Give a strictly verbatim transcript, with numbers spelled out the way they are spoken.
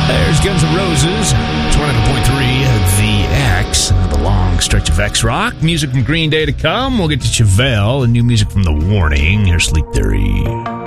There's Guns N' Roses. It's one hundred point three, The X. The long stretch of X Rock. Music from Green Day to come. We'll get to Chevelle and new music from The Warning. Here's Sleep Theory.